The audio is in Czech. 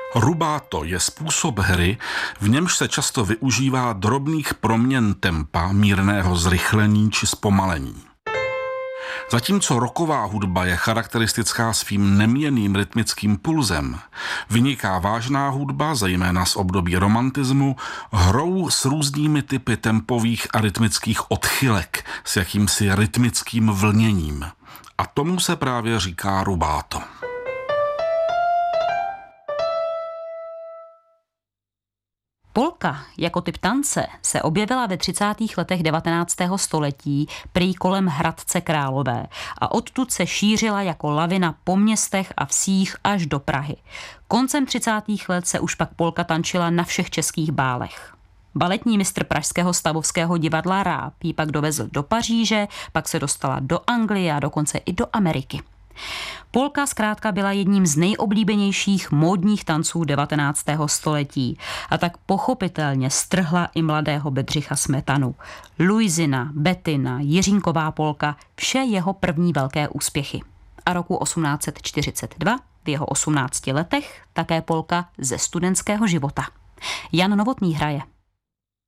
Rubato je způsob hry, v němž se často využívá drobných proměn tempa, mírného zrychlení či zpomalení. Zatímco rocková hudba je charakteristická svým neměnným rytmickým pulzem, vyniká vážná hudba, zejména z období romantismu, hrou s různými typy tempových a rytmických odchylek, s jakýmsi rytmickým vlněním. A tomu se právě říká rubato. Polka jako typ tance se objevila ve 30. letech 19. století prý kolem Hradce Králové a odtud se šířila jako lavina po městech a vsích až do Prahy. Koncem 30. let se už pak polka tančila na všech českých bálech. Baletní mistr pražského Stavovského divadla Ráb ji pak dovezl do Paříže, pak se dostala do Anglie a dokonce i do Ameriky. Polka zkrátka byla jedním z nejoblíbenějších módních tanců 19. století a tak pochopitelně strhla i mladého Bedřicha Smetanu. Luizina, Bettina, Jiřínková polka, vše jeho první velké úspěchy. A roku 1842, v jeho 18 letech, také polka ze studentského života. Jan Novotný hraje.